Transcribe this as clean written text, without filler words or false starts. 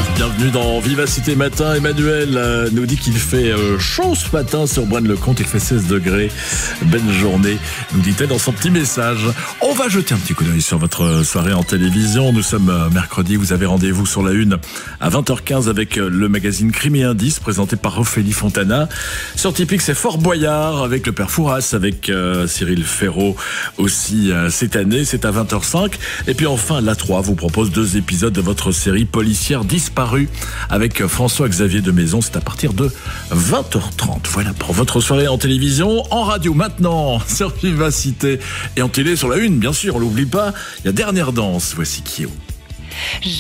Bienvenue dans Vivacité Matin. Emmanuel nous dit qu'il fait chaud ce matin sur Braine-le-Comte. Il fait 16 degrés. Belle journée, nous dit-elle dans son petit message. On va jeter un petit coup d'œil sur votre soirée en télévision. Nous sommes mercredi. Vous avez rendez-vous sur la une à 20h15 avec le magazine Crime et Indices présenté par Ophélie Fontana. Sur Typique, c'est Fort Boyard avec le père Fouras, avec Cyril Ferraud aussi cette année. C'est à 20h05. Et puis enfin, La 3 vous propose 2 épisodes de votre série policière disparue avec François-Xavier de Maison. C'est à partir de 20h30. Voilà pour votre soirée en télévision, en radio maintenant sur Vivacité et en télé sur la une, bien sûr, on l'oublie pas. Il y a Dernière danse. Voici Kyo.